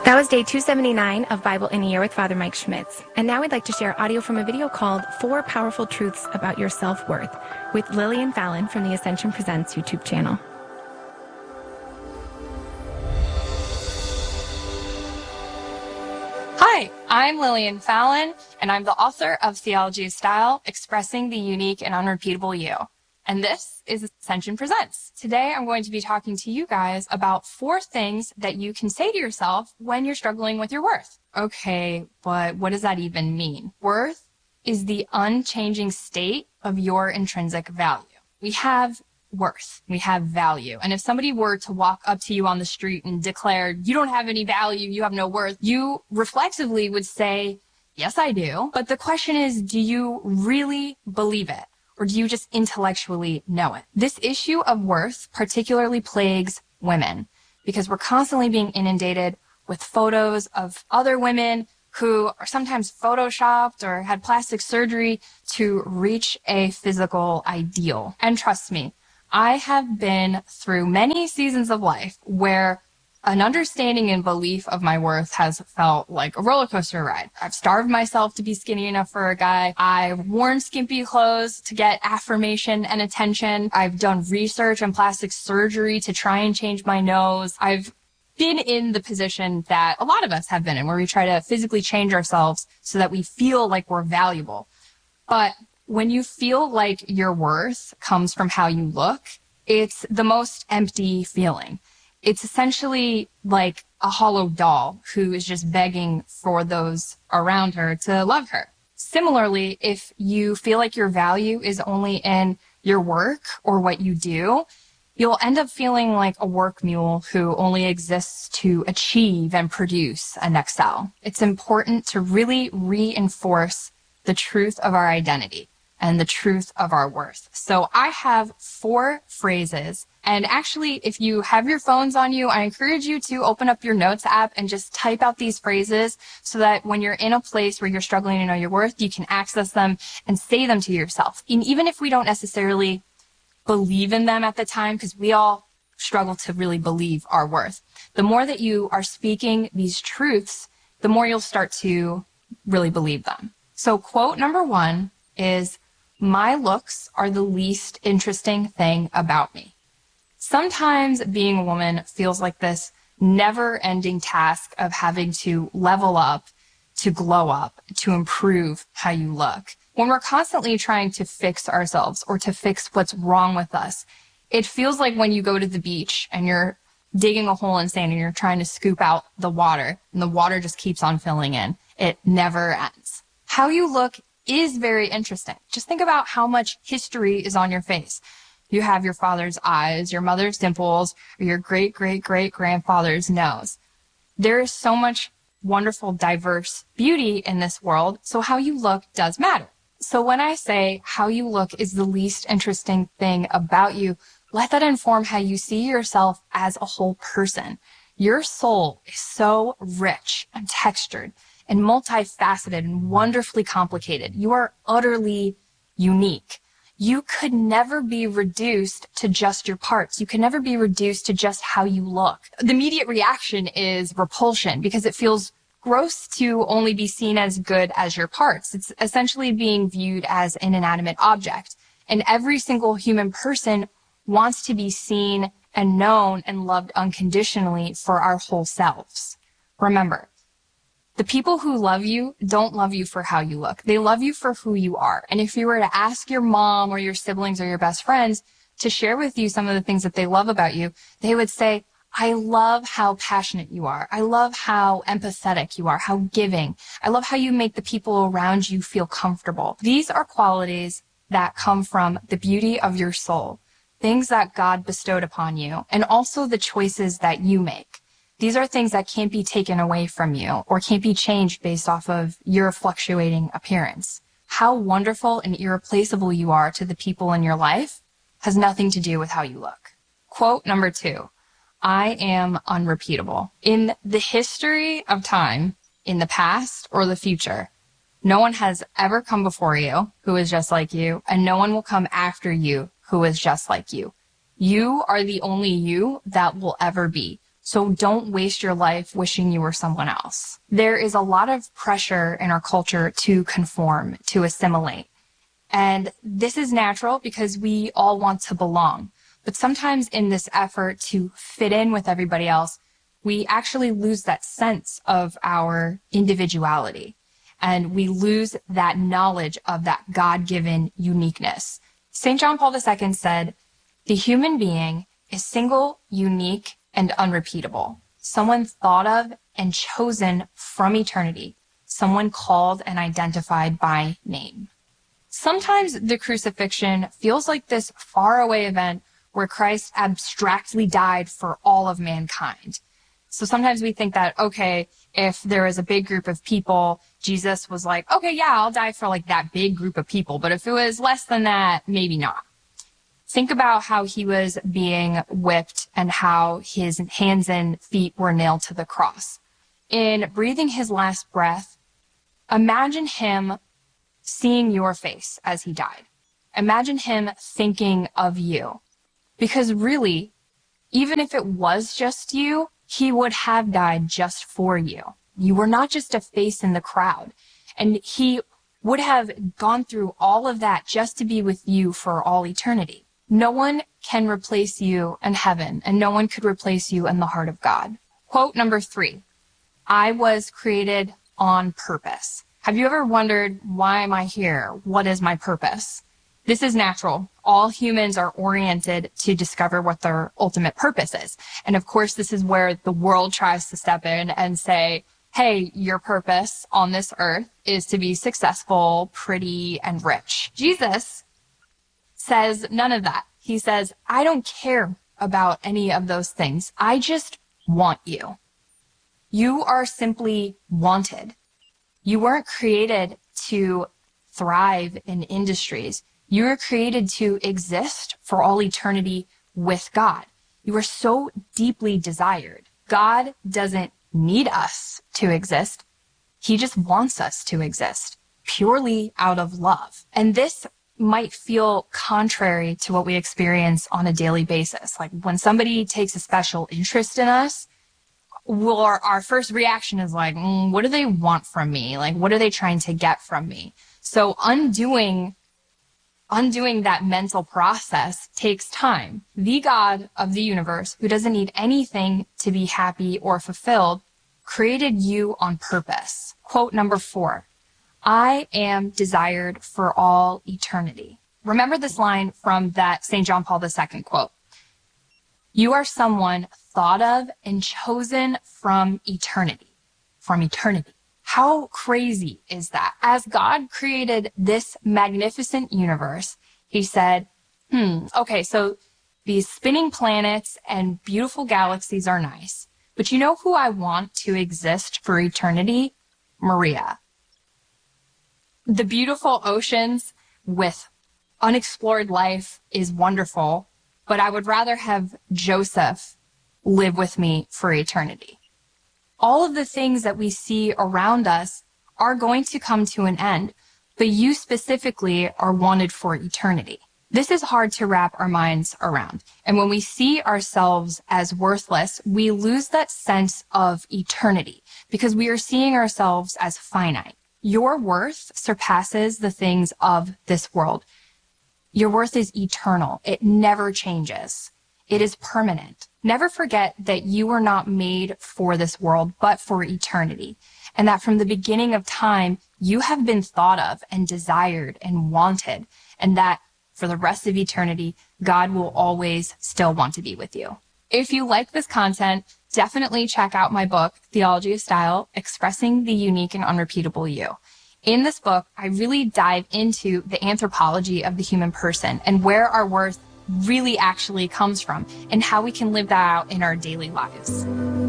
That was day 279 of Bible in a Year with Father Mike Schmitz. And now we'd like to share audio from a video called 4 Powerful Truths About Your Self-Worth with Lillian Fallon from the Ascension Presents YouTube channel. Hi, I'm Lillian Fallon, and I'm the author of Theology of Style, Expressing the Unique and Unrepeatable You. And this is Ascension Presents. Today, I'm going to be talking to you guys about 4 things that you can say to yourself when you're struggling with your worth. Okay, but what does that even mean? Worth is the unchanging state of your intrinsic value. We have worth. We have value. And if somebody were to walk up to you on the street and declare, you don't have any value, you have no worth, you reflexively would say, yes, I do. But the question is, do you really believe it? Or do you just intellectually know it? This issue of worth particularly plagues women because we're constantly being inundated with photos of other women who are sometimes photoshopped or had plastic surgery to reach a physical ideal. And trust me, I have been through many seasons of life where an understanding and belief of my worth has felt like a roller coaster ride. I've starved myself to be skinny enough for a guy. I've worn skimpy clothes to get affirmation and attention. I've done research and plastic surgery to try and change my nose. I've been in the position that a lot of us have been in, where we try to physically change ourselves so that we feel like we're valuable. But when you feel like your worth comes from how you look, it's the most empty feeling. It's essentially like a hollow doll who is just begging for those around her to love her. Similarly, if you feel like your value is only in your work or what you do, you'll end up feeling like a work mule who only exists to achieve and produce and excel. It's important to really reinforce the truth of our identity and the truth of our worth. So I have 4 phrases. And actually, if you have your phones on you, I encourage you to open up your notes app and just type out these phrases so that when you're in a place where you're struggling to know your worth, you can access them and say them to yourself. And even if we don't necessarily believe in them at the time, because we all struggle to really believe our worth, the more that you are speaking these truths, the more you'll start to really believe them. So quote number 1 is, "My looks are the least interesting thing about me." Sometimes being a woman feels like this never-ending task of having to level up, to glow up, to improve how you look. When we're constantly trying to fix ourselves or to fix what's wrong with us, it feels like when you go to the beach and you're digging a hole in sand and you're trying to scoop out the water and the water just keeps on filling in. It never ends. How you look is very interesting. Just think about how much history is on your face. You have your father's eyes, your mother's dimples, or your great-great-great-grandfather's nose. There is so much wonderful, diverse beauty in this world, so how you look does matter. So when I say how you look is the least interesting thing about you, let that inform how you see yourself as a whole person. Your soul is so rich and textured and multifaceted and wonderfully complicated. You are utterly unique. You could never be reduced to just your parts. You can never be reduced to just how you look. The immediate reaction is repulsion because it feels gross to only be seen as good as your parts. It's essentially being viewed as an inanimate object. And every single human person wants to be seen and known and loved unconditionally for our whole selves. Remember, the people who love you don't love you for how you look. They love you for who you are. And if you were to ask your mom or your siblings or your best friends to share with you some of the things that they love about you, they would say, I love how passionate you are. I love how empathetic you are, how giving. I love how you make the people around you feel comfortable. These are qualities that come from the beauty of your soul, things that God bestowed upon you, and also the choices that you make. These are things that can't be taken away from you or can't be changed based off of your fluctuating appearance. How wonderful and irreplaceable you are to the people in your life has nothing to do with how you look. Quote number 2, I am unrepeatable. In the history of time, in the past or the future, no one has ever come before you who is just like you, and no one will come after you who is just like you. You are the only you that will ever be. So don't waste your life wishing you were someone else. There is a lot of pressure in our culture to conform, to assimilate. And this is natural because we all want to belong. But sometimes in this effort to fit in with everybody else, we actually lose that sense of our individuality. And we lose that knowledge of that God-given uniqueness. St. John Paul II said, "The human being is single, unique, and unrepeatable. Someone thought of and chosen from eternity. Someone called and identified by name." Sometimes the crucifixion feels like this faraway event where Christ abstractly died for all of mankind. So sometimes we think that, okay, if there is a big group of people, Jesus was like, okay, yeah, I'll die for like that big group of people. But if it was less than that, maybe not. Think about how he was being whipped and how his hands and feet were nailed to the cross. In breathing his last breath, imagine him seeing your face as he died. Imagine him thinking of you. Because really, even if it was just you, he would have died just for you. You were not just a face in the crowd. And he would have gone through all of that just to be with you for all eternity. No one can replace you in heaven, and no one could replace you in the heart of God. Quote number 3, I was created on purpose. Have you ever wondered, why am I here? What is my purpose? This is natural. All humans are oriented to discover what their ultimate purpose is. And of course, this is where the world tries to step in and say, hey, your purpose on this earth is to be successful, pretty, and rich. Jesus says none of that. He says, I don't care about any of those things. I just want you. You are simply wanted. You weren't created to thrive in industries. You were created to exist for all eternity with God. You are so deeply desired. God doesn't need us to exist. He just wants us to exist purely out of love. And this might feel contrary to what we experience on a daily basis. Like when somebody takes a special interest in us, our first reaction is like, what do they want from me? Like, what are they trying to get from me? So undoing that mental process takes time. The God of the universe, who doesn't need anything to be happy or fulfilled, created you on purpose. Quote number 4, I am desired for all eternity. Remember this line from that St. John Paul II quote. You are someone thought of and chosen from eternity. From eternity. How crazy is that? As God created this magnificent universe, he said, okay, so these spinning planets and beautiful galaxies are nice, but you know who I want to exist for eternity? Maria. The beautiful oceans with unexplored life is wonderful, but I would rather have Joseph live with me for eternity. All of the things that we see around us are going to come to an end, but you specifically are wanted for eternity. This is hard to wrap our minds around. And when we see ourselves as worthless, we lose that sense of eternity because we are seeing ourselves as finite. Your worth surpasses the things of this world. Your worth is eternal. It never changes. It is permanent. Never forget that you were not made for this world, but for eternity. And that from the beginning of time, you have been thought of and desired and wanted. And that for the rest of eternity, God will always still want to be with you. If you like this content, definitely check out my book, Theology of Style, Expressing the Unique and Unrepeatable You. In this book, I really dive into the anthropology of the human person and where our worth really actually comes from and how we can live that out in our daily lives.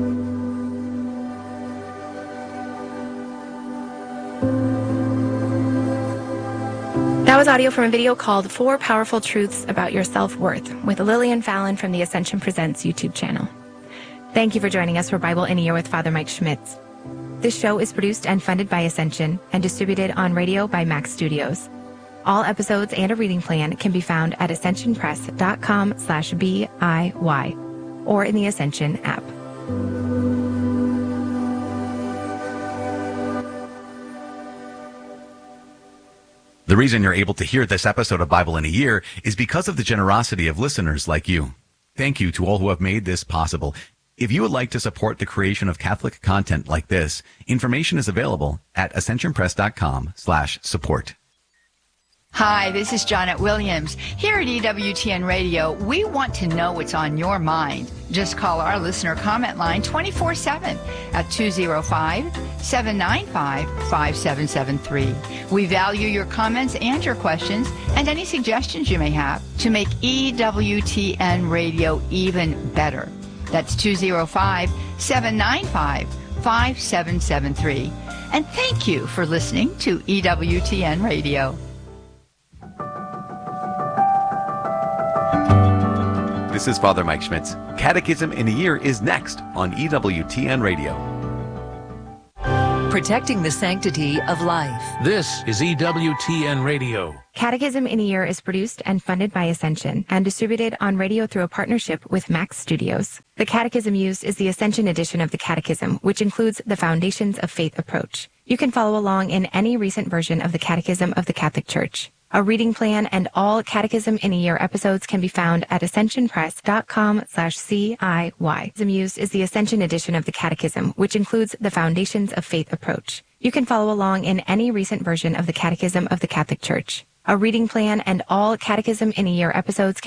That was audio from a video called 4 Powerful Truths About Your Self-Worth with Lillian Fallon from the Ascension Presents YouTube channel. Thank you for joining us for Bible in a Year with Father Mike Schmitz. This show is produced and funded by Ascension and distributed on radio by Max Studios. All episodes and a reading plan can be found at ascensionpress.com/BIY or in the Ascension app. The reason you're able to hear this episode of Bible in a Year is because of the generosity of listeners like you. Thank you to all who have made this possible. If you would like to support the creation of Catholic content like this, information is available at ascensionpress.com/support. Hi, this is Janet Williams. Here at EWTN Radio, we want to know what's on your mind. Just call our listener comment line 24/7 at 205-795-5773. We value your comments and your questions and any suggestions you may have to make EWTN Radio even better. That's 205-795-5773. And thank you for listening to EWTN Radio. This is Father Mike Schmitz. Catechism in a Year is next on EWTN Radio. Protecting the sanctity of life. This is EWTN Radio. Catechism in a Year is produced and funded by Ascension and distributed on radio through a partnership with Max Studios. The catechism used is the Ascension edition of the Catechism, which includes the Foundations of Faith approach. You can follow along in any recent version of the Catechism of the Catholic Church. A reading plan and all Catechism in a Year episodes can be found at ascensionpress.com/CIY. The used is the Ascension edition of the Catechism, which includes the Foundations of Faith approach. You can follow along in any recent version of the Catechism of the Catholic Church. A reading plan and all Catechism in a Year episodes